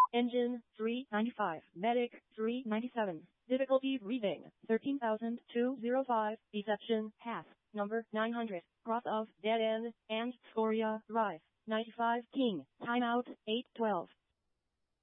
Engine 395. Medic 397. Difficulty reading 13,205. Deception pass number 900. Cross of Dead End and Scoria Drive. 95 King. Timeout 812.